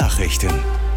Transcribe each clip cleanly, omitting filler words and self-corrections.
Nachrichten.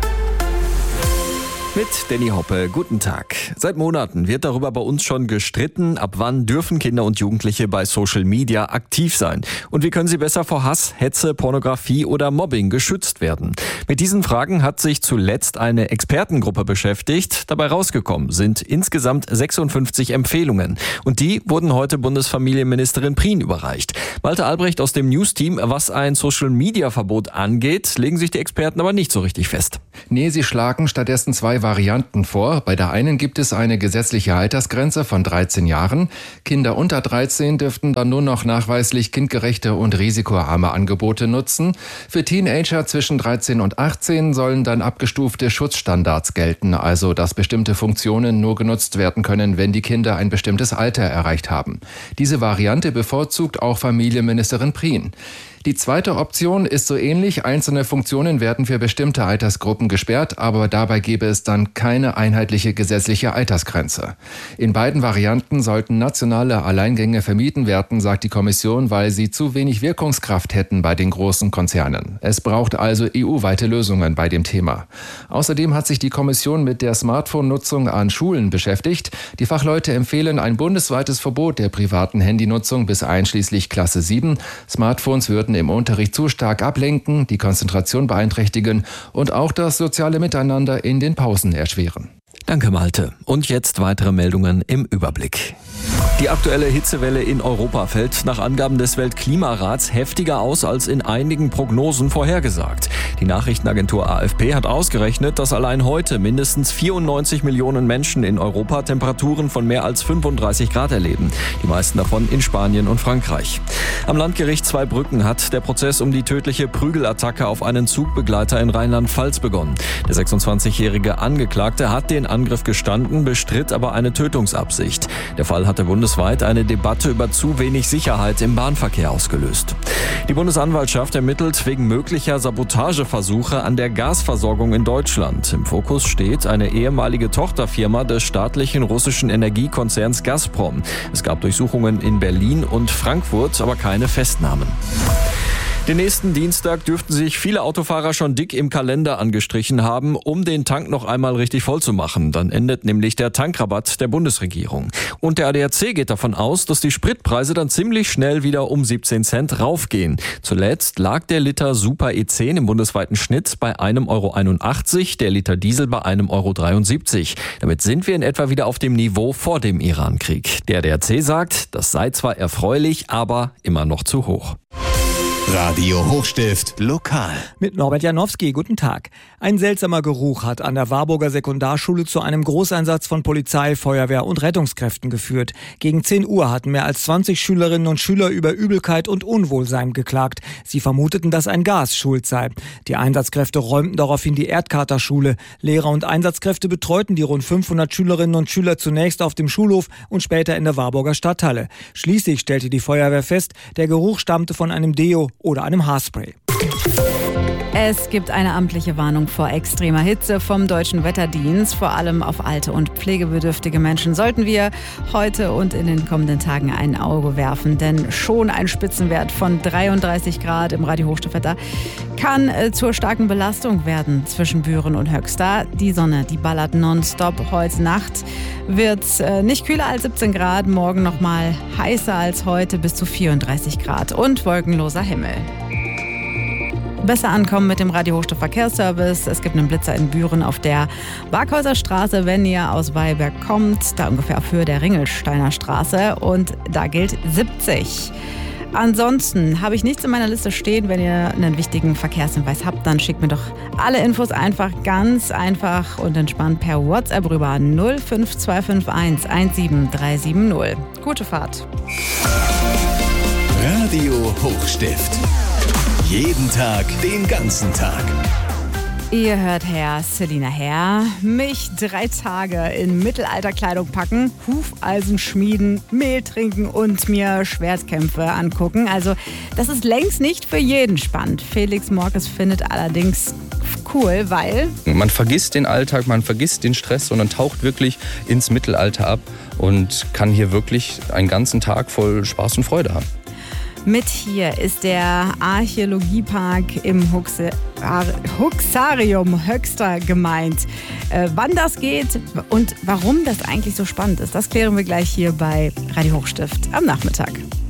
Mit Danny Hoppe, guten Tag. Seit Monaten wird darüber bei uns schon gestritten, ab wann dürfen Kinder und Jugendliche bei Social Media aktiv sein und wie können sie besser vor Hass, Hetze, Pornografie oder Mobbing geschützt werden. Mit diesen Fragen hat sich zuletzt eine Expertengruppe beschäftigt. Dabei rausgekommen sind insgesamt 56 Empfehlungen und die wurden heute Bundesfamilienministerin Prien überreicht. Malte Albrecht aus dem News-Team, was ein Social-Media-Verbot angeht, legen sich die Experten aber nicht so richtig fest. Nee, sie schlagen stattdessen zwei Varianten vor. Bei der einen gibt es eine gesetzliche Altersgrenze von 13 Jahren. Kinder unter 13 dürften dann nur noch nachweislich kindgerechte und risikoarme Angebote nutzen. Für Teenager zwischen 13 und 18 sollen dann abgestufte Schutzstandards gelten, also dass bestimmte Funktionen nur genutzt werden können, wenn die Kinder ein bestimmtes Alter erreicht haben. Diese Variante bevorzugt auch Familienministerin Prien. Die zweite Option ist so ähnlich. Einzelne Funktionen werden für bestimmte Altersgruppen gesperrt, aber dabei gäbe es dann keine einheitliche gesetzliche Altersgrenze. In beiden Varianten sollten nationale Alleingänge vermieden werden, sagt die Kommission, weil sie zu wenig Wirkungskraft hätten bei den großen Konzernen. Es braucht also EU-weite Lösungen bei dem Thema. Außerdem hat sich die Kommission mit der Smartphone-Nutzung an Schulen beschäftigt. Die Fachleute empfehlen ein bundesweites Verbot der privaten Handynutzung bis einschließlich Klasse 7. Smartphones würden im Unterricht zu stark ablenken, die Konzentration beeinträchtigen und auch das soziale Miteinander in den Pausen erschweren. Danke, Malte. Und jetzt weitere Meldungen im Überblick. Die aktuelle Hitzewelle in Europa fällt nach Angaben des Weltklimarats heftiger aus als in einigen Prognosen vorhergesagt. Die Nachrichtenagentur AFP hat ausgerechnet, dass allein heute mindestens 94 Millionen Menschen in Europa Temperaturen von mehr als 35 Grad erleben. Die meisten davon in Spanien und Frankreich. Am Landgericht Zweibrücken hat der Prozess um die tödliche Prügelattacke auf einen Zugbegleiter in Rheinland-Pfalz begonnen. Der 26-jährige Angeklagte hat den Angriff gestanden, bestritt aber eine Tötungsabsicht. Der Fall hatte bundesweit eine Debatte über zu wenig Sicherheit im Bahnverkehr ausgelöst. Die Bundesanwaltschaft ermittelt wegen möglicher Sabotageversuche an der Gasversorgung in Deutschland. Im Fokus steht eine ehemalige Tochterfirma des staatlichen russischen Energiekonzerns Gazprom. Es gab Durchsuchungen in Berlin und Frankfurt, aber keine Festnahmen. Den nächsten Dienstag dürften sich viele Autofahrer schon dick im Kalender angestrichen haben, um den Tank noch einmal richtig voll zu machen. Dann endet nämlich der Tankrabatt der Bundesregierung. Und der ADAC geht davon aus, dass die Spritpreise dann ziemlich schnell wieder um 17 Cent raufgehen. Zuletzt lag der Liter Super E10 im bundesweiten Schnitt bei 1,81 €, der Liter Diesel bei 1,73 €. Damit sind wir in etwa wieder auf dem Niveau vor dem Irankrieg. Der ADAC sagt, das sei zwar erfreulich, aber immer noch zu hoch. Radio Hochstift lokal. Mit Norbert Janowski, guten Tag. Ein seltsamer Geruch hat an der Warburger Sekundarschule zu einem Großeinsatz von Polizei, Feuerwehr und Rettungskräften geführt. Gegen 10 Uhr hatten mehr als 20 Schülerinnen und Schüler über Übelkeit und Unwohlsein geklagt. Sie vermuteten, dass ein Gas schuld sei. Die Einsatzkräfte räumten daraufhin die Erdkaterschule. Lehrer und Einsatzkräfte betreuten die rund 500 Schülerinnen und Schüler zunächst auf dem Schulhof und später in der Warburger Stadthalle. Schließlich stellte die Feuerwehr fest, der Geruch stammte von einem Deo oder einem Haarspray. Es gibt eine amtliche Warnung vor extremer Hitze vom Deutschen Wetterdienst. Vor allem auf alte und pflegebedürftige Menschen sollten wir heute und in den kommenden Tagen ein Auge werfen. Denn schon ein Spitzenwert von 33 Grad im Radio-Hochstiftwetter kann zur starken Belastung werden zwischen Büren und Höxter. Die Sonne, die ballert nonstop. Heute Nacht wird es nicht kühler als 17 Grad. Morgen nochmal heißer als heute, bis zu 34 Grad und wolkenloser Himmel. Besser ankommen mit dem Radio-Hochstift-Verkehrsservice. Es gibt einen Blitzer in Büren auf der Waghäuser Straße, wenn ihr aus Weilberg kommt. Da ungefähr auf Höhe der Ringelsteiner Straße. Und da gilt 70. Ansonsten habe ich nichts in meiner Liste stehen. Wenn ihr einen wichtigen Verkehrshinweis habt, dann schickt mir doch alle Infos ganz einfach und entspannt per WhatsApp rüber 05251 17370. Gute Fahrt. Radio Hochstift. Jeden Tag, den ganzen Tag. Ihr hört Herr Selina Herr, mich 3 Tage in Mittelalterkleidung packen, Hufeisen schmieden, Mehl trinken und mir Schwertkämpfe angucken. Also das ist längst nicht für jeden spannend. Felix Morkes findet allerdings cool, weil man vergisst den Alltag, man vergisst den Stress, sondern taucht wirklich ins Mittelalter ab und kann hier wirklich einen ganzen Tag voll Spaß und Freude haben. Mit hier ist der Archäologiepark im Huxarium Höxter gemeint. Wann das geht und warum das eigentlich so spannend ist, das klären wir gleich hier bei Radio Hochstift am Nachmittag.